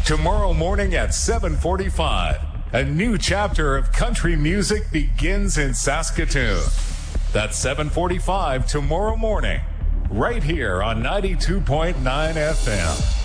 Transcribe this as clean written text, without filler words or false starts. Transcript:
Tomorrow morning at 7:45, a new chapter of country music begins in Saskatoon. That's 7:45 tomorrow morning, right here on 92.9 FM.